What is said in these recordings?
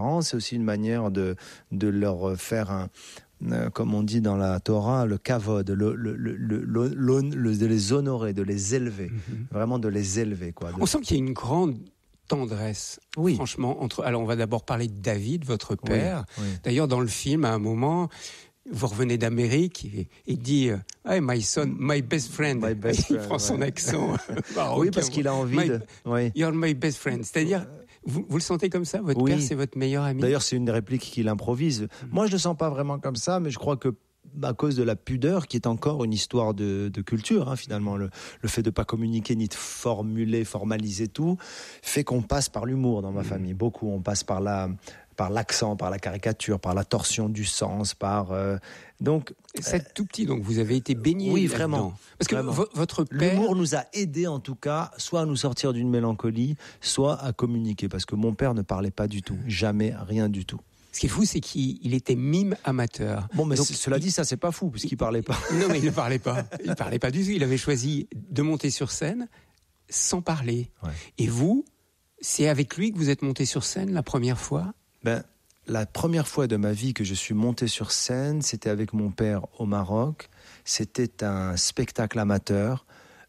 C'est aussi une manière de leur faire comme on dit dans la Torah, le kavod, de les honorer, de les élever, vraiment de les élever. Quoi. On sent qu'il y a une grande tendresse, franchement. Alors, on va d'abord parler de David, votre père. Oui. D'ailleurs, dans le film, à un moment, vous revenez d'Amérique et il dit « Hey, my son, my best friend ». Il prend son accent marocain. Oui, parce qu'il a envie You're my best friend. C'est-à-dire... Vous le sentez comme ça? Votre père, c'est votre meilleur ami? D'ailleurs, c'est une des répliques qu'il improvise. Moi, je ne le sens pas vraiment comme ça, mais je crois que à cause de la pudeur, qui est encore une histoire de culture, finalement, le fait de ne pas communiquer ni de formaliser tout, fait qu'on passe par l'humour dans ma famille. Beaucoup, on passe par l'accent, par la caricature, par la torsion du sens, donc c'est tout petit, donc vous avez été baigné oui, là-dedans. Vraiment. Parce que votre père... L'humour nous a aidés, en tout cas, soit à nous sortir d'une mélancolie, soit à communiquer. Parce que mon père ne parlait pas du tout. Jamais, rien du tout. Ce qui est fou, c'est qu'il était mime amateur. Bon, mais donc, cela dit, ça, c'est pas fou, puisqu'il parlait pas. Non, mais il ne parlait pas. Il parlait pas du tout. Il avait choisi de monter sur scène sans parler. Ouais. Et vous, c'est avec lui que vous êtes monté sur scène la première fois? La première fois de ma vie que je suis monté sur scène, c'était avec mon père au Maroc. C'était un spectacle amateur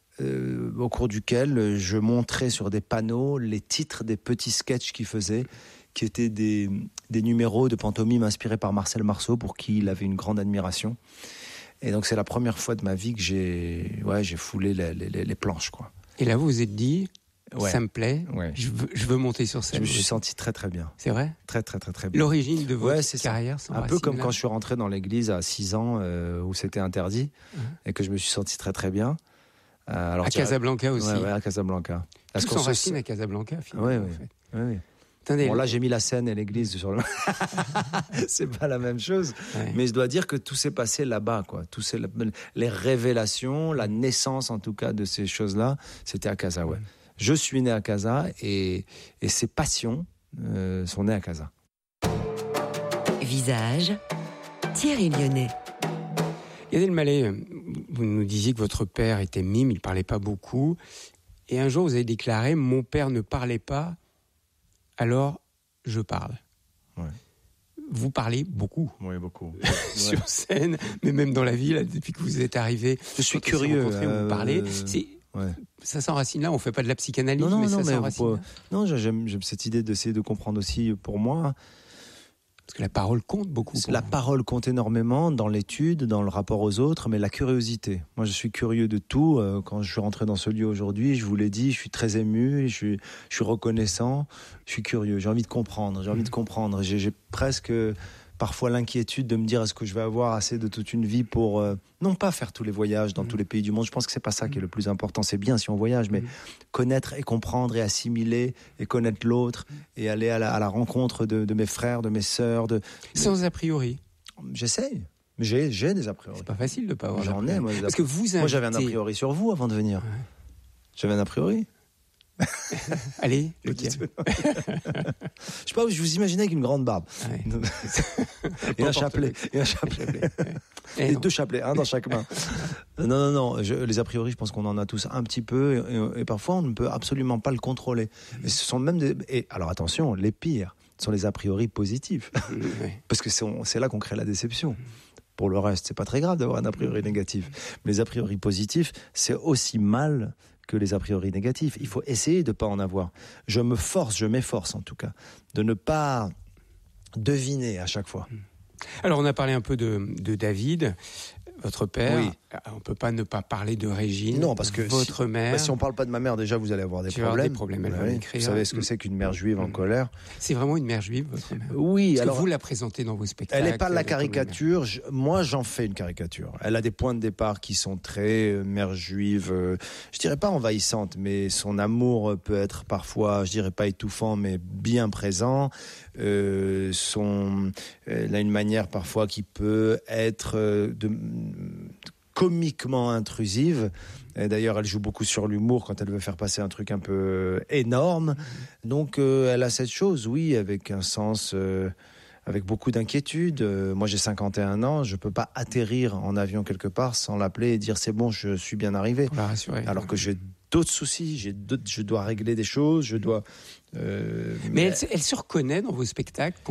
au cours duquel je montrais sur des panneaux les titres des petits sketchs qu'il faisait, qui étaient des numéros de pantomime inspirés par Marcel Marceau, pour qui il avait une grande admiration. Et donc c'est la première fois de ma vie que j'ai foulé les planches, quoi. Et là vous vous êtes dit... Ouais. Ça me plaît, je veux monter sur scène. Je me suis senti très très bien. C'est vrai? Très très très très bien. L'origine de votre carrière un peu comme quand je suis rentré dans l'église à 6 ans où c'était interdit et que je me suis senti très très bien. Alors, à Casablanca aussi. Ouais, à Casablanca. Tout s'enracine à Casablanca finalement. Oui. Attendez, bon, là j'ai mis la scène et l'église sur le... c'est pas la même chose, mais je dois dire que tout s'est passé là-bas, quoi. Les révélations, la naissance en tout cas de ces choses-là, c'était à Casa, Je suis né à Casa et ses passions sont nées à Casa. Visage, Thierry Lyonnais. Gad Elmaleh, vous nous disiez que votre père était mime, il ne parlait pas beaucoup. Et un jour, vous avez déclaré « Mon père ne parlait pas, alors je parle ». Ouais. Vous parlez beaucoup. Oui, beaucoup. Sur scène, mais même dans la vie, là, depuis que vous êtes arrivé. Je suis curieux. Vous parlez. Ça s'enracine là, on ne fait pas de la psychanalyse, mais ça s'enracine là. Non, j'aime cette idée d'essayer de comprendre aussi pour moi. Parce que la parole compte beaucoup. La parole compte énormément dans l'étude, dans le rapport aux autres, mais la curiosité. Moi, je suis curieux de tout. Quand je suis rentré dans ce lieu aujourd'hui, je vous l'ai dit, je suis très ému, je suis reconnaissant, je suis curieux, j'ai envie de comprendre. J'ai presque parfois l'inquiétude de me dire est-ce que je vais avoir assez de toute une vie pour non pas faire tous les voyages dans tous les pays du monde. Je pense que c'est pas ça qui est le plus important. C'est bien si on voyage, mais connaître et comprendre et assimiler et connaître l'autre et aller à la rencontre de mes frères, de mes sœurs. Sans a priori. J'essaye. Mais j'ai des a priori. C'est pas facile de pas avoir. J'en ai, moi. Parce que vous moi, j'avais un a priori sur vous avant de venir. Ouais. J'avais un a priori. Allez, lequel? Je sais pas, je vous imaginais avec une grande barbe. Et un chapelet. Et 2 chapelets, un dans chaque main. Non. Les a priori, je pense qu'on en a tous un petit peu. Et parfois, on ne peut absolument pas le contrôler. Et ce sont même et alors attention, les pires sont les a priori positifs. Parce que c'est là qu'on crée la déception. Pour le reste, c'est pas très grave d'avoir un a priori négatif. Mais les a priori positifs, c'est aussi mal que les a priori négatifs. Il faut essayer de ne pas en avoir. Je m'efforce en tout cas, de ne pas deviner à chaque fois. Alors on a parlé un peu de David, votre père. Oui. On ne peut pas ne pas parler de Régine, non, parce que votre mère. Si on ne parle pas de ma mère, déjà vous allez avoir des problèmes. Elle va m'écrire. Vous savez ce que c'est qu'une mère juive en colère. C'est vraiment une mère juive, votre mère? Oui. Parce que vous la présentez dans vos spectacles. Elle n'est pas la caricature. Moi, j'en fais une caricature. Elle a des points de départ qui sont très mère juive. Je dirais pas envahissante, mais son amour peut être parfois, je dirais pas étouffant, mais bien présent. Elle a une manière parfois qui peut être comiquement intrusive. Et d'ailleurs, elle joue beaucoup sur l'humour quand elle veut faire passer un truc un peu énorme. Donc, elle a cette chose, oui, avec un sens, avec beaucoup d'inquiétude. Moi, j'ai 51 ans, je peux pas atterrir en avion quelque part sans l'appeler et dire c'est bon, je suis bien arrivé. Pour la rassurer. Alors que j'ai d'autres soucis, je dois régler des choses, je dois. Mais elle se reconnaît dans vos spectacles